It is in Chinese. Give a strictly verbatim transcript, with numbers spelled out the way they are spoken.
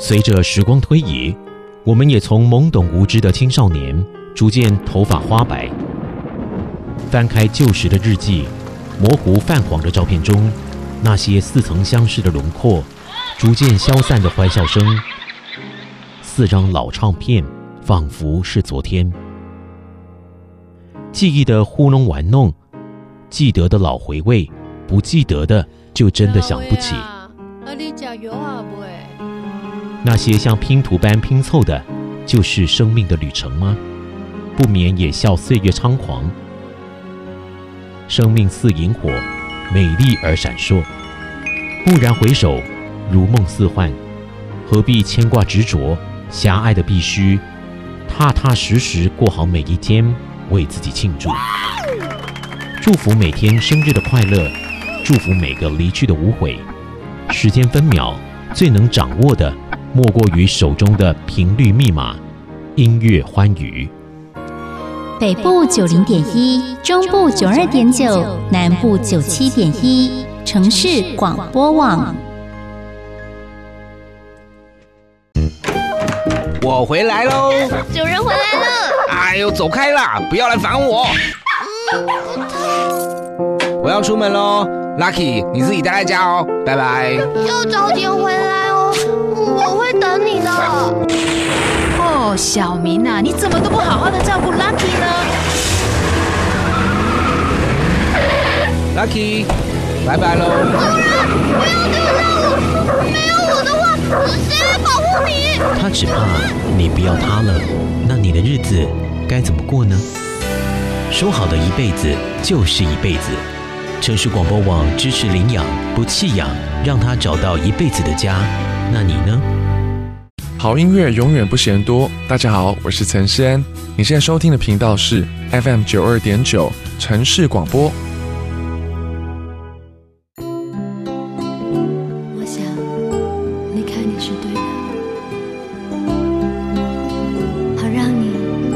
随着时光推移，我们也从懵懂无知的青少年逐渐头发花白。翻开旧时的日记，模糊泛黄的照片中，那些似曾相识的轮廓，逐渐消散的欢笑声，四张老唱片仿佛是昨天。记忆的糊弄玩弄，记得的老回味，不记得的就真的想不起。那些像拼图般拼凑的，就是生命的旅程吗？不免也笑岁月猖狂。生命似萤火，美丽而闪烁。蓦然回首，如梦似幻。何必牵挂执着？狭隘的必须，踏踏实实过好每一天，为自己庆祝。祝福每天生日的快乐，祝福每个离去的无悔。时间分秒，最能掌握的，莫过于手中的频率密码，音乐欢愉。 北部九零点一，中部九二点九，南部九七点一，城市广播网。 我回来喽！ 主人回来了！ 哎呦，走开啦！不要来烦我。我要出门喽 ，Lucky， 你自己待在家哦，拜拜。 要早点回来哦，我会等你的。 哦，小明啊，你怎么都不好好的照顾 Lucky 呢 ？Lucky， 拜拜喽。 主人，不要丢下我！没有我的话，谁来保护你？ 他只怕你不要他了，那你的日子该怎么过呢？说好的一辈子就是一辈子。城市广播网支持领养不弃养，让他找到一辈子的家。那你呢？ 好音乐永远不嫌多。大家好，我是陈诗安，你现在收听的频道是 F M 九二点九城市广播。 我想离开你是对的。